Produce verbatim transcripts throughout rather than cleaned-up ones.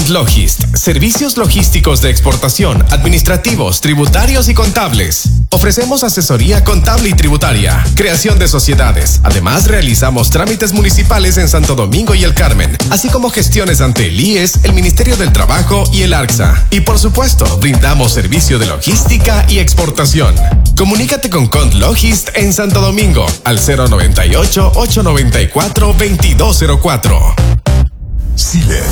ContLogist, servicios logísticos de exportación, administrativos, tributarios y contables. Ofrecemos asesoría contable y tributaria, creación de sociedades. Además, realizamos trámites municipales en Santo Domingo y El Carmen, así como gestiones ante el I E S, el Ministerio del Trabajo y el ARCSA. Y por supuesto, brindamos servicio de logística y exportación. Comunícate con ContLogist en Santo Domingo al cero noventa y ocho, ocho noventa y cuatro, veintidós cero cuatro. Silet.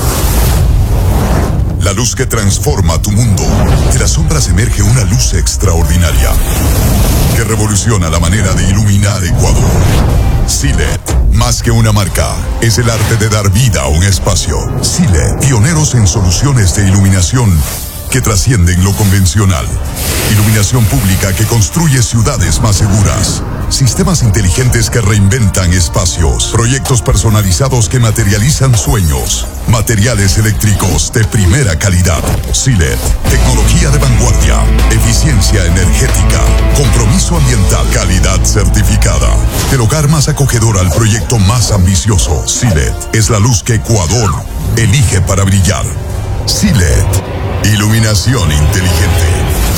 La luz que transforma tu mundo. De las sombras emerge una luz extraordinaria que revoluciona la manera de iluminar Ecuador. Silet, más que una marca, es el arte de dar vida a un espacio. Silet, pioneros en soluciones de iluminación que trascienden lo convencional. Iluminación pública que construye ciudades más seguras. Sistemas inteligentes que reinventan espacios. Proyectos personalizados que materializan sueños. Materiales eléctricos de primera calidad. Silet, tecnología de vanguardia. Eficiencia energética. Compromiso ambiental. Calidad certificada. Del hogar más acogedor al proyecto más ambicioso. Silet es la luz que Ecuador elige para brillar. Silet, iluminación inteligente.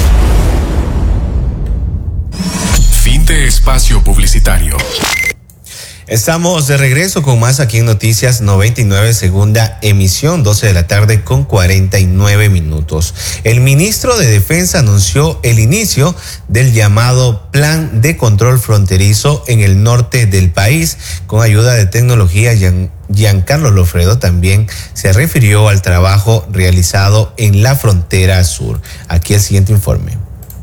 Fin de espacio publicitario. Estamos de regreso con más aquí en Noticias noventa y nueve, segunda emisión, doce de la tarde con cuarenta y nueve minutos. El ministro de Defensa anunció el inicio del llamado Plan de Control Fronterizo en el norte del país con ayuda de tecnología. Gian, Giancarlo Lofredo también se refirió al trabajo realizado en la frontera sur. Aquí el siguiente informe.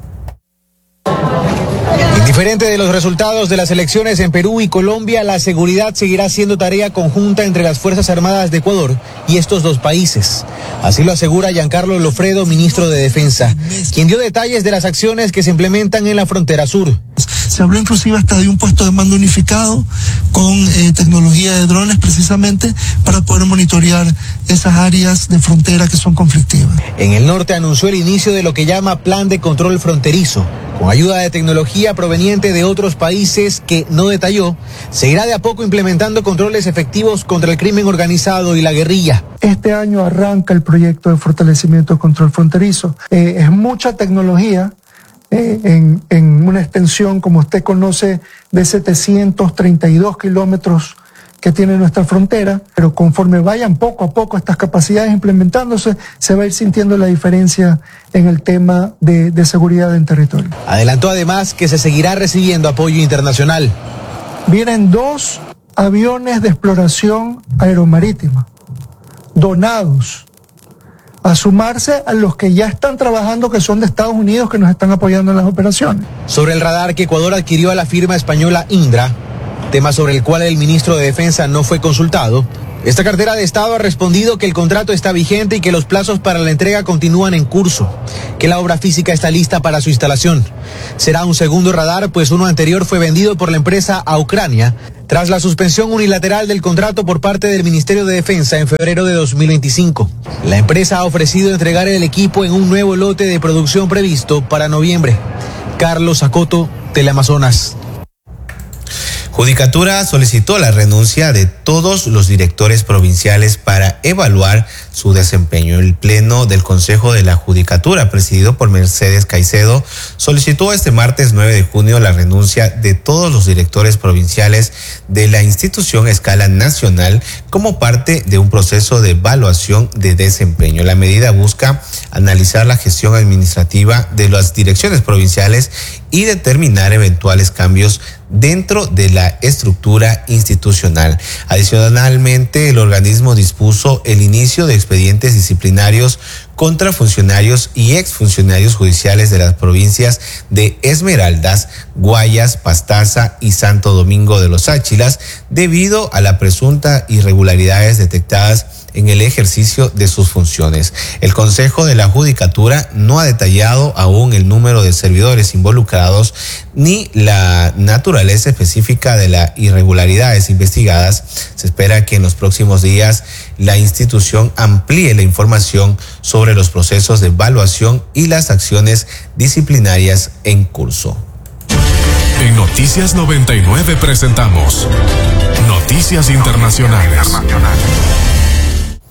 Indiferente de los resultados de las elecciones en Perú y Colombia, la seguridad seguirá siendo tarea conjunta entre las Fuerzas Armadas de Ecuador y estos dos países. Así lo asegura Giancarlo Lofredo, ministro de Defensa, quien dio detalles de las acciones que se implementan en la frontera sur. Se habló inclusive hasta de un puesto de mando unificado con eh, tecnología de drones precisamente para poder monitorear esas áreas de frontera que son conflictivas. En el norte anunció el inicio de lo que llama Plan de Control Fronterizo, con ayuda de tecnología proveniente de otros países que no detalló. Seguirá de a poco implementando controles efectivos contra el crimen organizado y la guerrilla. Este año arranca el proyecto de fortalecimiento de control fronterizo. Eh, es mucha tecnología. Eh, en, en una extensión, como usted conoce, de setecientos treinta y dos kilómetros que tiene nuestra frontera, pero conforme vayan poco a poco estas capacidades implementándose, se va a ir sintiendo la diferencia en el tema de, de seguridad en territorio. Adelantó además que se seguirá recibiendo apoyo internacional. Vienen dos aviones de exploración aeromarítima, donados, a sumarse a los que ya están trabajando, que son de Estados Unidos, que nos están apoyando en las operaciones. Sobre el radar que Ecuador adquirió a la firma española Indra, tema sobre el cual el ministro de Defensa no fue consultado, esta cartera de Estado ha respondido que el contrato está vigente y que los plazos para la entrega continúan en curso, que la obra física está lista para su instalación. Será un segundo radar, pues uno anterior fue vendido por la empresa a Ucrania tras la suspensión unilateral del contrato por parte del Ministerio de Defensa en febrero de dos mil veinticinco. La empresa ha ofrecido entregar el equipo en un nuevo lote de producción previsto para noviembre. Carlos Acoto, Teleamazonas. Judicatura solicitó la renuncia de todos los directores provinciales para evaluar su desempeño. El Pleno del Consejo de la Judicatura, presidido por Mercedes Caicedo, solicitó este martes nueve de junio la renuncia de todos los directores provinciales de la institución a escala nacional como parte de un proceso de evaluación de desempeño. La medida busca analizar la gestión administrativa de las direcciones provinciales y determinar eventuales cambios dentro de la estructura institucional. Adicionalmente, el organismo dispuso el inicio de expedientes disciplinarios contra funcionarios y exfuncionarios judiciales de las provincias de Esmeraldas, Guayas, Pastaza y Santo Domingo de los Áchilas debido a la presunta irregularidades detectadas en el ejercicio de sus funciones. El Consejo de la Judicatura no ha detallado aún el número de servidores involucrados ni la naturaleza específica de las irregularidades investigadas. Se espera que en los próximos días la institución amplíe la información sobre los procesos de evaluación y las acciones disciplinarias en curso. En Noticias noventa y nueve presentamos Noticias Internacionales.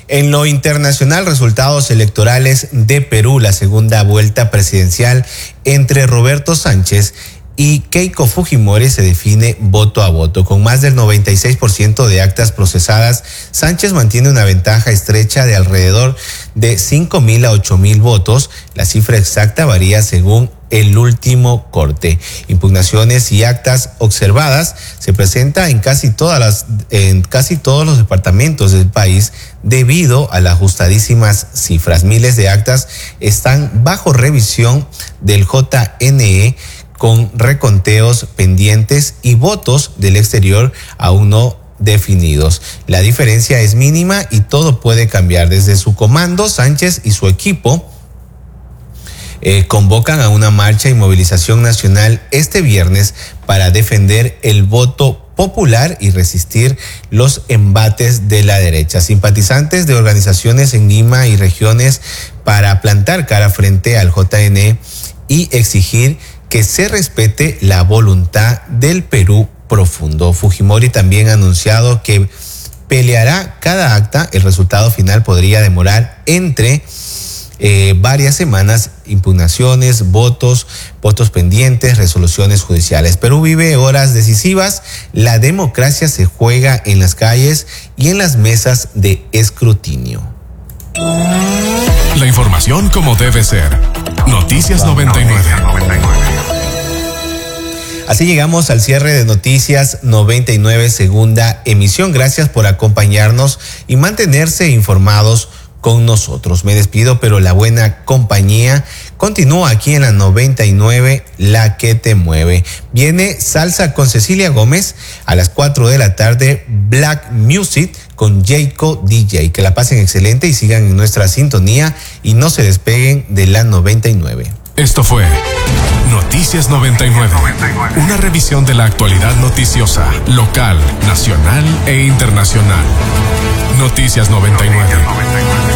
En lo internacional, resultados electorales de Perú, la segunda vuelta presidencial entre Roberto Sánchez y Keiko Fujimori se define voto a voto. Con más del noventa y seis por ciento de actas procesadas, Sánchez mantiene una ventaja estrecha de alrededor de cinco mil a ocho mil votos. La cifra exacta varía según el último corte. Impugnaciones y actas observadas se presenta en casi todas las, en casi todos los departamentos del país debido a las ajustadísimas cifras. Miles de actas están bajo revisión del J N E con reconteos pendientes y votos del exterior aún no definidos. La diferencia es mínima y todo puede cambiar. Desde su comando, Sánchez y su equipo eh, convocan a una marcha y movilización nacional este viernes para defender el voto popular y resistir los embates de la derecha. Simpatizantes de organizaciones en Lima y regiones para plantar cara frente al J N E y exigir que se respete la voluntad del Perú profundo. Fujimori también ha anunciado que peleará cada acta. El resultado final podría demorar entre eh, varias semanas, impugnaciones, votos, votos pendientes, resoluciones judiciales. Perú vive horas decisivas. La democracia se juega en las calles y en las mesas de escrutinio. La información como debe ser. Noticias noventa y nueve. Así llegamos al cierre de Noticias noventa y nueve, segunda emisión. Gracias por acompañarnos y mantenerse informados con nosotros. Me despido, pero la buena compañía continúa aquí en la noventa y nueve, la que te mueve. Viene Salsa con Cecilia Gómez a las cuatro de la tarde, Black Music con Jayco D J. Que la pasen excelente y sigan en nuestra sintonía y no se despeguen de la noventa y nueve. Esto fue Noticias noventa y nueve, una revisión de la actualidad noticiosa, local, nacional e internacional. Noticias noventa y nueve.